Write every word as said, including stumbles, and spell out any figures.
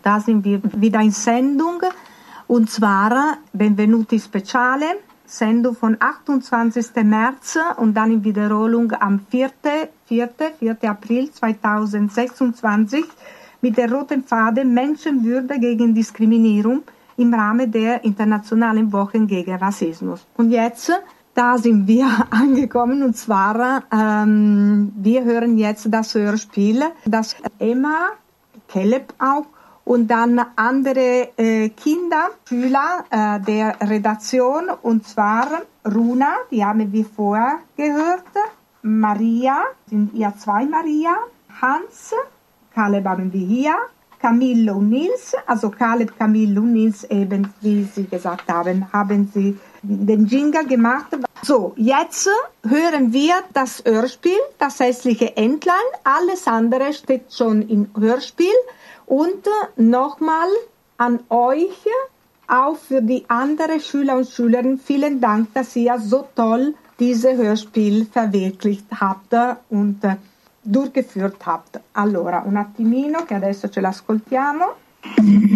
da sind wir wieder in Sendung. Und zwar Benvenuti Speciale, Sendung von achtundzwanzigsten März und dann in Wiederholung am vierten April zweitausendsechsundzwanzig mit der roten Faden Menschenwürde gegen Diskriminierung im Rahmen der Internationalen Wochen gegen Rassismus. Und jetzt, da sind wir angekommen, und zwar, ähm, wir hören jetzt das Hörspiel, das Emma, Caleb auch, und dann andere äh, Kinder, Schüler äh, der Redaktion, und zwar Runa, die haben wir vorher gehört, Maria, sind ja zwei Maria, Hans, Caleb haben wir hier, Camille und Nils, also Caleb, Camille und Nils, eben wie Sie gesagt haben, haben sie den Jingle gemacht. So, jetzt hören wir das Hörspiel, das hässliche Entlein, alles andere steht schon im Hörspiel. Und nochmal an euch, auch für die anderen Schüler und Schülerinnen, vielen Dank, dass ihr so toll dieses Hörspiel verwirklicht habt und durchgeführt habt. Allora, un attimino che adesso ce l'ascoltiamo.